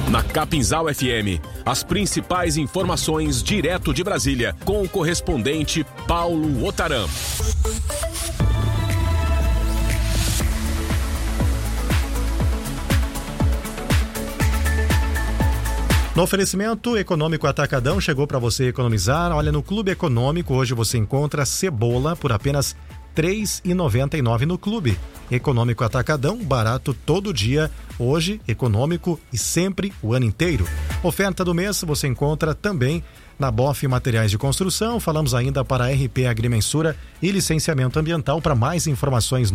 Na Capinzal FM, as principais informações direto de Brasília, com o correspondente Paulo Otaram. No oferecimento Econômico Atacadão, chegou para você economizar. Olha, no Clube Econômico hoje você encontra cebola por apenas R$ 3,99 no Clube. Econômico Atacadão, barato todo dia, hoje econômico e sempre o ano inteiro. Oferta do mês você encontra também na BOF Materiais de Construção. Falamos ainda para a RP Agrimensura e Licenciamento Ambiental. Para mais informações,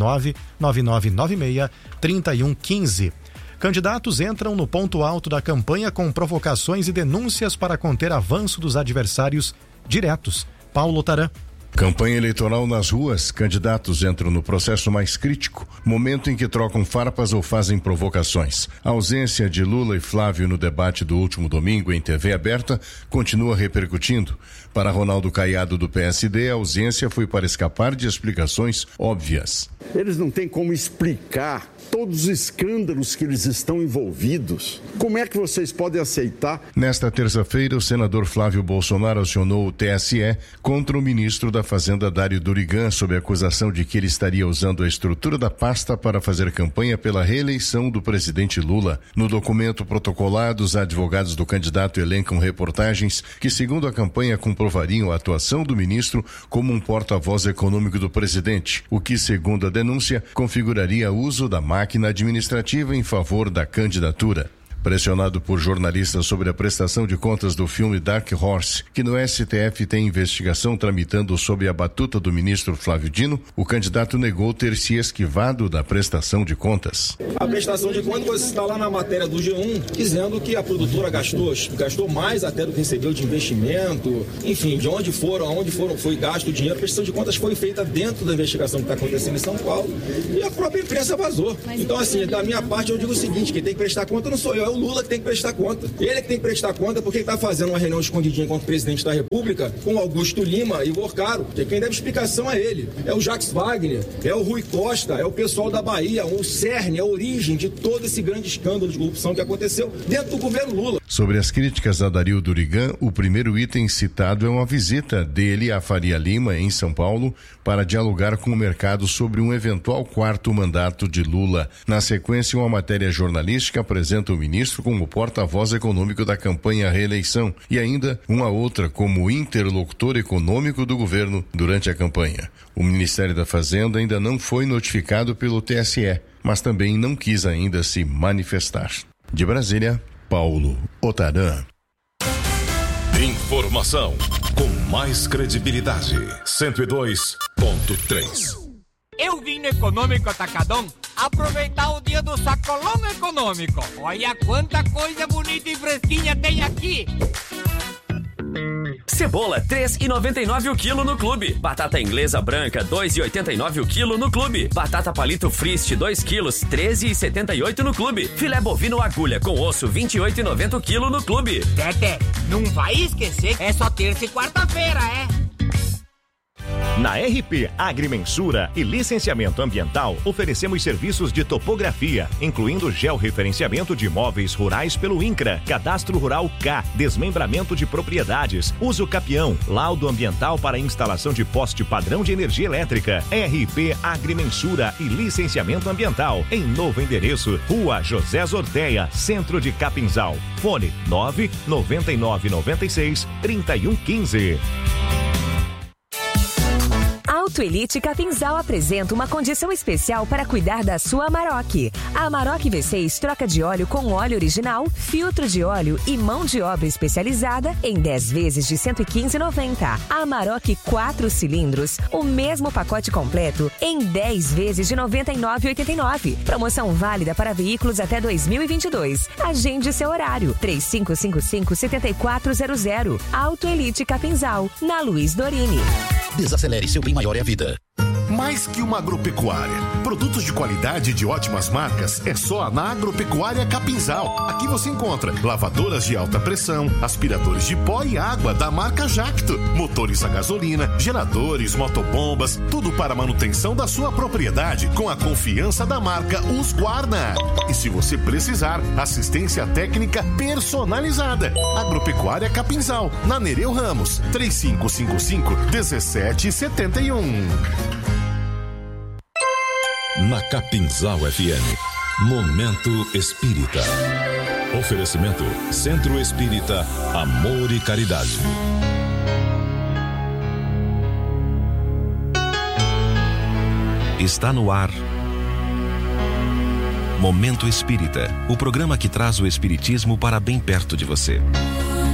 99996-3115. Candidatos entram no ponto alto da campanha com provocações e denúncias para conter avanço dos adversários diretos. Paulo Otaram. Campanha eleitoral nas ruas, candidatos entram no processo mais crítico, momento em que trocam farpas ou fazem provocações. A ausência de Lula e Flávio no debate do último domingo em TV aberta continua repercutindo. Para Ronaldo Caiado do PSD, a ausência foi para escapar de explicações óbvias. Eles não têm como explicar todos os escândalos que eles estão envolvidos. Como é que vocês podem aceitar? Nesta terça-feira, o senador Flávio Bolsonaro acionou o TSE contra o ministro da Fazenda, Dário Durigan, sob a acusação de que ele estaria usando a estrutura da pasta para fazer campanha pela reeleição do presidente Lula. No documento protocolado, os advogados do candidato elencam reportagens que, segundo a campanha, comprovariam a atuação do ministro como um porta-voz econômico do presidente, o que, segundo a denúncia, configuraria o uso da máquina administrativa em favor da candidatura. Pressionado por jornalistas sobre a prestação de contas do filme Dark Horse, que no STF tem investigação tramitando sob a batuta do ministro Flávio Dino, o candidato negou ter se esquivado da prestação de contas. A prestação de contas está lá na matéria do G1, dizendo que a produtora gastou mais até do que recebeu de investimento, enfim, de onde foi gasto o dinheiro. A prestação de contas foi feita dentro da investigação que está acontecendo em São Paulo e a própria imprensa vazou. Então, assim, da minha parte eu digo o seguinte, quem tem que prestar conta não sou eu, o Lula que tem que prestar conta. Ele é que tem que prestar conta porque ele está fazendo uma reunião escondidinha contra o presidente da República com Augusto Lima e o Orcaro. Quem deve explicação é ele. É o Jacques Wagner, é o Rui Costa, é o pessoal da Bahia, o cerne, a origem de todo esse grande escândalo de corrupção que aconteceu dentro do governo Lula. Sobre as críticas a Dário Durigan, o primeiro item citado é uma visita dele à Faria Lima, em São Paulo, para dialogar com o mercado sobre um eventual quarto mandato de Lula. Na sequência, uma matéria jornalística apresenta o ministro como porta-voz econômico da campanha à reeleição e ainda uma outra como interlocutor econômico do governo durante a campanha. O Ministério da Fazenda ainda não foi notificado pelo TSE, mas também não quis ainda se manifestar. De Brasília, Paulo Otaram. Informação com mais credibilidade. 102.3. Eu vim no Econômico Atacadão aproveitar o dia do sacolão econômico. Olha quanta coisa bonita e fresquinha tem aqui. Cebola, R$ 3,99 o quilo no Clube. Batata inglesa branca, R$ 2,89 o quilo no Clube. Batata palito Frist, 2 quilos, R$ 13,78 no Clube. Filé bovino agulha com osso, R$ 28,90 o quilo no Clube. Tete, não vai esquecer, é só terça e quarta-feira, é? Na RP Agrimensura e Licenciamento Ambiental, oferecemos serviços de topografia, incluindo georreferenciamento de imóveis rurais pelo INCRA, Cadastro Rural K, desmembramento de propriedades, uso capião, laudo ambiental para instalação de poste padrão de energia elétrica. RP Agrimensura e Licenciamento Ambiental, em novo endereço, Rua José Zorteia, Centro de Capinzal. Fone 99996-3115. Autoelite Capinzal apresenta uma condição especial para cuidar da sua Amarok. A Amarok V6 troca de óleo com óleo original, filtro de óleo e mão de obra especializada em 10 vezes de R$ 115,90. A Amarok 4 cilindros, o mesmo pacote completo em 10 vezes de R$ 99,89. Promoção válida para veículos até 2022. Agende seu horário. 3555-7400. Autoelite Capinzal, na Luiz Dorini. Desacelere, seu bem maior é a vida. Mais mais que uma agropecuária. Produtos de qualidade e de ótimas marcas é só na Agropecuária Capinzal. Aqui você encontra lavadoras de alta pressão, aspiradores de pó e água da marca Jacto, motores a gasolina, geradores, motobombas, tudo para a manutenção da sua propriedade com a confiança da marca Husqvarna. E se você precisar, assistência técnica personalizada. Agropecuária Capinzal, na Nereu Ramos, 3555-1771. Na Capinzal FM, Momento Espírita. Oferecimento Centro Espírita Amor e Caridade. Está no ar Momento Espírita, o programa que traz o espiritismo para bem perto de você.